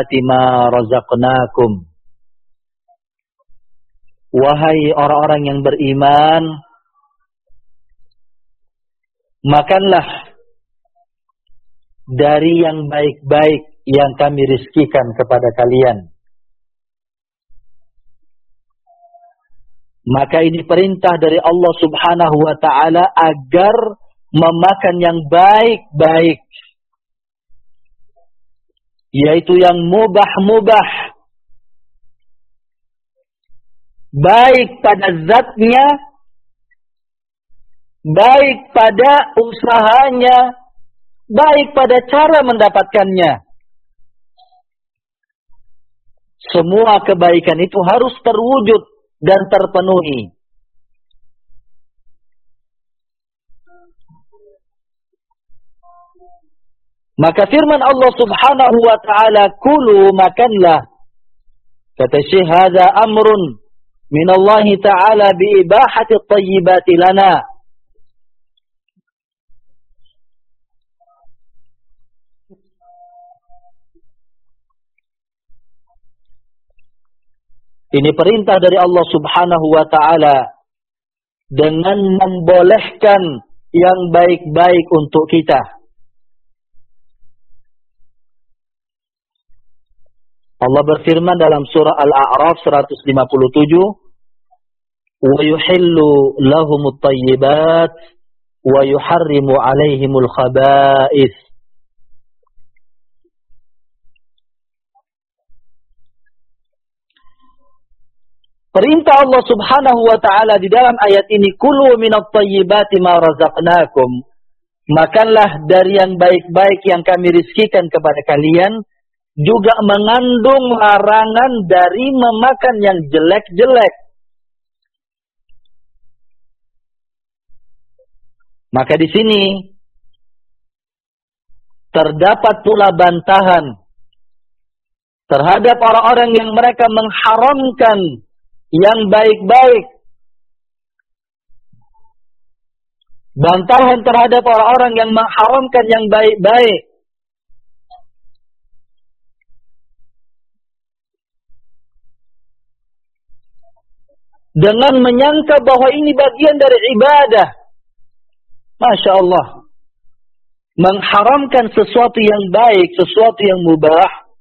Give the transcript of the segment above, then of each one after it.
ma razaqnakum. Wahai orang-orang yang beriman, makanlah dari yang baik-baik yang kami rizkikan kepada kalian. Maka ini perintah dari Allah Subhanahu wa ta'ala agar memakan yang baik-baik, yaitu yang mubah-mubah, baik pada zatnya, baik pada usahanya, baik pada cara mendapatkannya. Semua kebaikan itu harus terwujud dan terpenuhi. Maka firman Allah Subhanahu wa ta'ala, kulu, makanlah. Kata Syekh, hadza amrun min Allah ta'ala bi ibahati at-tayyibati lana. Ini perintah dari Allah Subhanahu wa ta'ala dengan membolehkan yang baik-baik untuk kita. Allah berfirman dalam surah Al-A'raf 157, wa yuhillu lahumut tayyibat wa yuharrimu alaihimul khaba'ith. Perintah Allah Subhanahu wa ta'ala di dalam ayat ini, kulu minat tayyibati ma razaqnakum. Makanlah dari yang baik-baik yang kami rizkikan kepada kalian, juga mengandung larangan dari memakan yang jelek-jelek. Maka di sini terdapat pula bantahan terhadap orang-orang yang mereka mengharamkan yang baik-baik. Bantahan terhadap orang-orang yang mengharamkan yang baik-baik. Dengan menyangka bahwa ini bagian dari ibadah. Masya Allah. Mengharamkan sesuatu yang baik, sesuatu yang mubah,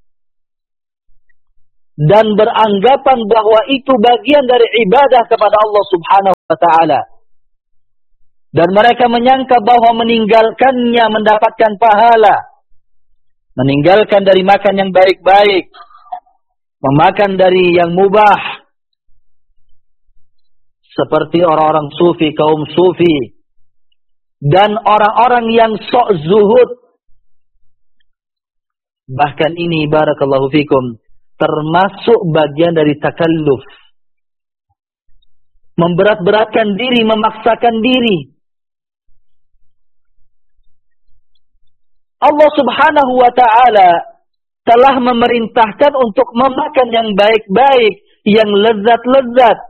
dan beranggapan bahwa itu bagian dari ibadah kepada Allah Subhanahu wa ta'ala. Dan mereka menyangka bahwa meninggalkannya mendapatkan pahala. Meninggalkan dari makan yang baik-baik, memakan dari yang mubah, seperti orang-orang sufi, kaum sufi, dan orang-orang yang sok zuhud. Bahkan ini, barakallahu fikum, termasuk bagian dari takalluf. Memberat-beratkan diri, memaksakan diri. Allah Subhanahu wa ta'ala telah memerintahkan untuk memakan yang baik-baik, yang lezat-lezat.